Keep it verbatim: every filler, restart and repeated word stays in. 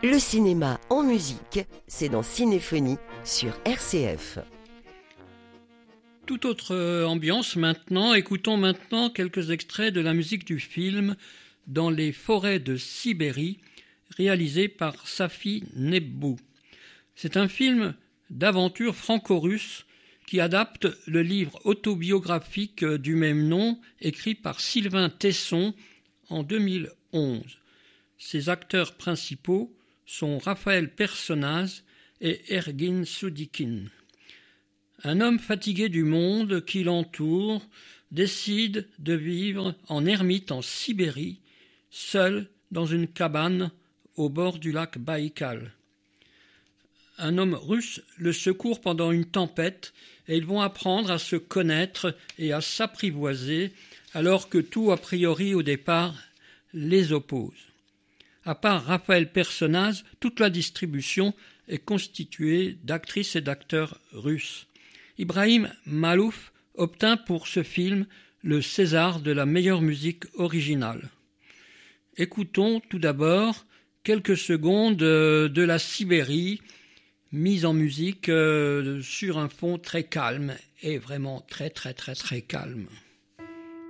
Le cinéma en musique, c'est dans Cinéphonie sur R C F. Toute autre ambiance maintenant. Écoutons maintenant quelques extraits de la musique du film « Dans les forêts de Sibérie » réalisé par Safi Nebbou. C'est un film d'aventure franco-russe qui adapte le livre autobiographique du même nom écrit par Sylvain Tesson en deux mille onze. Ses acteurs principaux sont Raphaël Personnaz et Ergin Soudikin. Un homme fatigué du monde qui l'entoure décide de vivre en ermite en Sibérie, seul dans une cabane au bord du lac Baïkal. Un homme russe le secourt pendant une tempête et ils vont apprendre à se connaître et à s'apprivoiser alors que tout a priori au départ les oppose. À part Raphaël Personnaz, toute la distribution est constituée d'actrices et d'acteurs russes. Ibrahim Malouf obtint pour ce film le César de la meilleure musique originale. Écoutons tout d'abord quelques secondes de la Sibérie, mise en musique sur un fond très calme, et vraiment très très très très calme.